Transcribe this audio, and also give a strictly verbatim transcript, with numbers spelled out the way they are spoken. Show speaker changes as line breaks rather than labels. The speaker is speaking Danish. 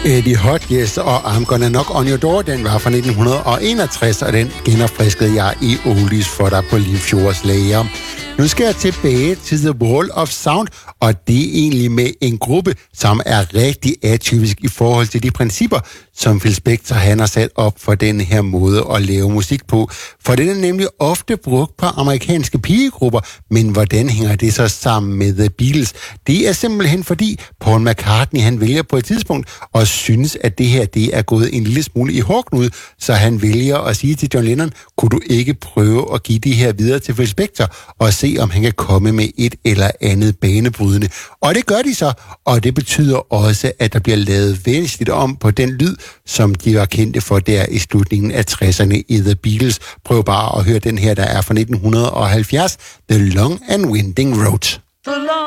Eddie Hodges og I'm Gonna Knock on Your Door, den var fra nitten enogtres, og den genopfriskede jeg i oldies for dig på Limfjords Lager. Nu skal jeg tilbage til The Wall of Sound, og det er egentlig med en gruppe, som er rigtig atypisk i forhold til de principper, som Phil Spector han har sat op for den her måde at lave musik på. For den er nemlig ofte brugt på amerikanske pigegrupper, men hvordan hænger det så sammen med The Beatles? Det er simpelthen fordi Paul McCartney han vælger på et tidspunkt og synes, at det her det er gået en lille smule i hårdknud, så han vælger at sige til John Lennon, kunne du ikke prøve at give de her videre til Phil Spector og se, om han kan komme med et eller andet banebrydende. Og det gør de så, og det betyder også, at der bliver lavet væsentligt om på den lyd, som de var kendte for der i slutningen af tresserne i The Beatles. Prøv bare at høre den her, der er fra nitten halvfjerds, The Long and Winding Road.